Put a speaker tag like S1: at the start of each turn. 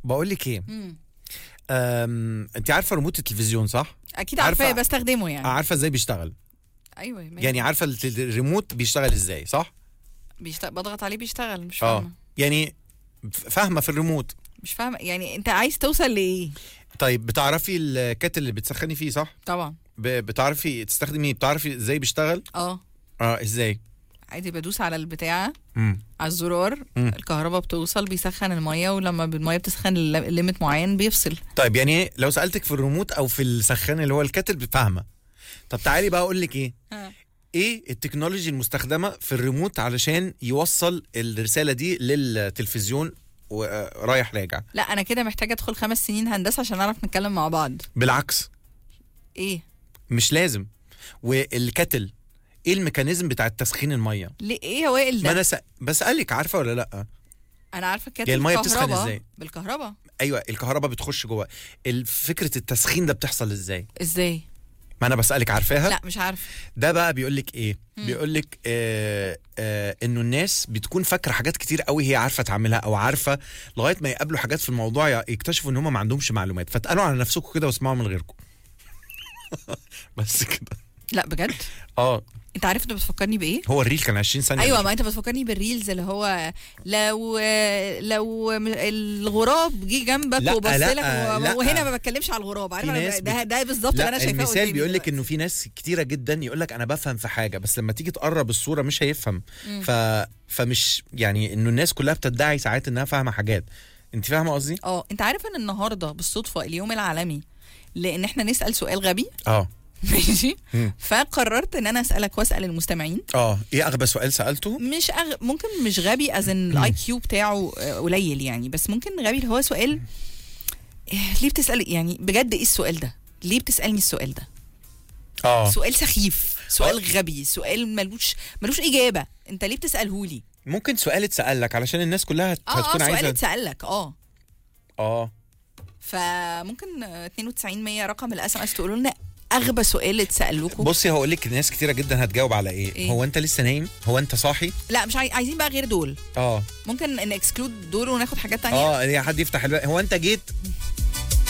S1: بقول لك ايه، انت عارفه ريموت التلفزيون صح؟
S2: اكيد عارفه بستخدمه يعني.
S1: عارفه ازاي بيشتغل؟
S2: ايوه
S1: يعني عارفه الريموت بيشتغل ازاي صح؟
S2: بضغط عليه بيشتغل. مش فاهمه
S1: يعني فاهمه في الريموت؟
S2: مش فاهمه يعني انت عايز توصل لايه؟
S1: طيب بتعرفي الكاتل اللي بتسخني فيه صح؟
S2: طبعا.
S1: بتعرفي تستخدمي، بتعرفي ازاي بيشتغل؟ ازاي؟
S2: عادي بدوس على البتاعه على الزرار، الكهرباء بتوصل بيسخن الميه، ولما الميه بتسخن ليميت معين بيفصل.
S1: طيب يعني لو سالتك في الريموت او في السخان اللي هو الكاتل بفهمه. طب تعالي بقى اقول لك ايه. ايه التكنولوجي المستخدمه في الريموت علشان يوصل الرساله دي للتلفزيون ورايح راجع؟
S2: لا انا كده محتاجه ادخل 5 سنين هندسه عشان نعرف نتكلم مع بعض.
S1: بالعكس.
S2: ايه؟
S1: مش لازم. والكاتل ايه الميكانيزم بتاع تسخين الميه؟
S2: ليه ايه هو ده؟
S1: ما انا بسالك عارفه ولا لا؟
S2: انا عارفه الكاتل.
S1: يعني الميه بتسخن ازاي؟
S2: بالكهرباء.
S1: ايوه الكهرباء بتخش جوه. فكره التسخين ده بتحصل ازاي؟ ما انا بسالك عارفاها؟
S2: لا مش عارفه.
S1: ده بقى بيقول لك ايه؟ بيقول لك انه الناس بتكون فاكره حاجات كتير قوي هي عارفه تعملها او عارفه، لغايه ما يقابلوا حاجات في الموضوع يكتشفوا ان هم ما عندهمش معلومات، فتقالوا على نفسكم كده واسمعوا من غيركم. بس كده.
S2: لا بجد. انت عارف انت بتفكرني بايه؟
S1: هو الريل كان 20 ثانيه.
S2: ايوه ما انت بتفكرني بالريلز اللي هو لو الغراب جه جنبك وبص لك وهنا ما بتكلمش على الغراب. عارف ده بالظبط اللي انا شايفاه.
S1: المثال بيقول لك انه في ناس كتيره جدا يقول لك انا بفهم في حاجه، بس لما تيجي تقرب الصوره مش هيفهم. فمش يعني انه الناس كلها بتدعي ساعات انها فاهمه حاجات. انت فاهمه قصدي؟
S2: انت عارف ان النهارده بالصدفه اليوم العالمي لان احنا نسال سؤال غبي. ماشي. فقررت ان انا اسالك واسال المستمعين.
S1: ايه اغبى سؤال سالته؟
S2: مش ممكن مش غبي ازن الاي كيو بتاعه قليل يعني، بس ممكن غبي اللي هو سؤال ليه بتسال يعني بجد ايه السؤال ده؟ ليه بتسالني السؤال ده؟ سؤال سخيف، سؤال غبي، سؤال ملوش اجابه، انت ليه بتساله لي؟
S1: ممكن سؤال اتسال لك علشان الناس كلها هتكون عايزه.
S2: سؤال اتسال لك. فممكن 9200 رقم الاس ام اس تقولوا لنا اغبى سؤال اتسال لكم.
S1: بصي هقول لك ناس كتيره جدا هتجاوب على ايه؟ هو انت لسه نايم؟ هو انت صاحي؟
S2: لا مش عايزين بقى غير دول. ممكن ان اكسكلود دول وناخد حاجات تانية.
S1: حد يفتح هو انت جيت؟